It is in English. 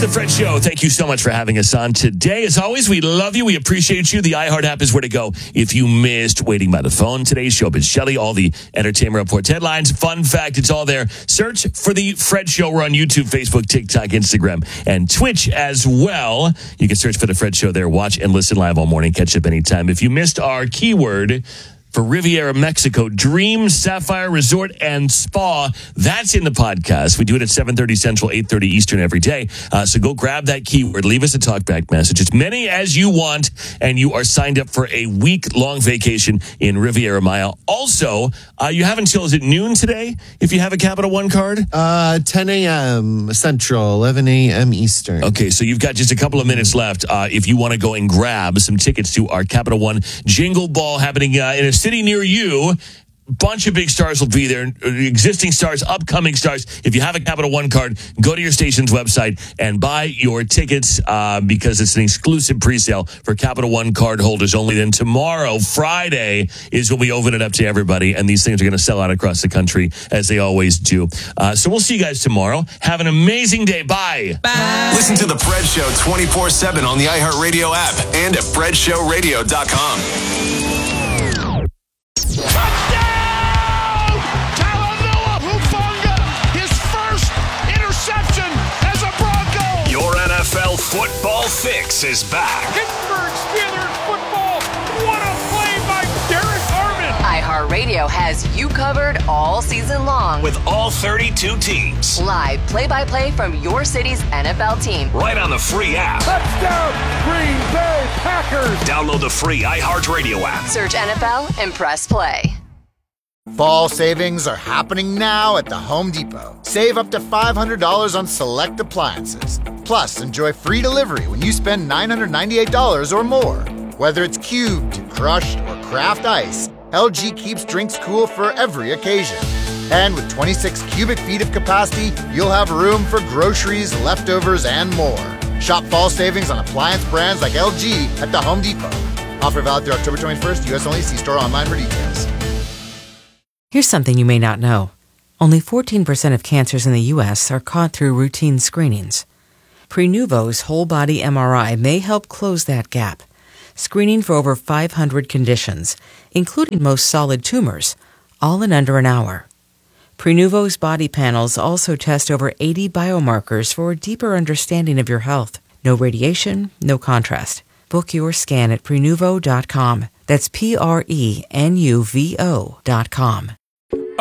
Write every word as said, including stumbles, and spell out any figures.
The Fred Show. Thank you so much for having us on today. As always, we love you. We appreciate you. The iHeart app is where to go if you missed Waiting by the Phone. Today's show is Shelley. All the Entertainment Report headlines. Fun fact, it's all there. Search for The Fred Show. We're on YouTube, Facebook, TikTok, Instagram, and Twitch as well. You can search for The Fred Show there. Watch and listen live all morning. Catch up anytime. If you missed our keyword for Riviera, Mexico, Dream Sapphire Resort and Spa. That's in the podcast. We do it at seven thirty Central, eight thirty Eastern every day. Uh, so go grab that keyword. Leave us a talkback message. As many as you want, and you are signed up for a week-long vacation in Riviera Maya. Also, uh, you have until, is it noon today, if you have a Capital One card? Uh, ten a.m. Central, eleven a.m. Eastern. Okay, so you've got just a couple of minutes left uh, if you want to go and grab some tickets to our Capital One Jingle Ball happening uh, in a city near you. Bunch of big stars will be there, existing stars, upcoming stars. If you have a Capital One card, go to your station's website and buy your tickets uh, because it's an exclusive pre-sale for Capital One card holders only. Then tomorrow, Friday, is when we open it up to everybody, and these things are going to sell out across the country as they always do. Uh, so we'll see you guys tomorrow. Have an amazing day. Bye. Bye. Listen to The Fred Show twenty-four seven on the iHeartRadio app and at fred show radio dot com. Touchdown! Talanoa Hufanga, his first interception as a Bronco. Your N F L football fix is back. Pittsburgh Steelers football. What a play by Derek Armand. iHeartRadio has you covered all season long With all thirty-two teams. live play-by-play from your city's N F L team. Right on the free app. Touchdown, Green Bay Packers. Download the free iHeartRadio app. Search N F L and press play. Fall savings are happening now at the Home Depot. Save up to five hundred dollars on select appliances. Plus, enjoy free delivery when you spend nine hundred ninety-eight dollars or more. Whether it's cubed, crushed, or craft ice, L G keeps drinks cool for every occasion. And with twenty-six cubic feet of capacity, you'll have room for groceries, leftovers, and more. Shop fall savings on appliance brands like L G at the Home Depot. Offer valid through October twenty-first. U S only. See store online for details. Here's something you may not know. Only fourteen percent of cancers in the U S are caught through routine screenings. Prenuvo's whole-body M R I may help close that gap, screening for over five hundred conditions, including most solid tumors, all in under an hour. Prenuvo's body panels also test over eighty biomarkers for a deeper understanding of your health. No radiation, no contrast. Book your scan at Prenuvo dot com. That's P R E N U V O dot com.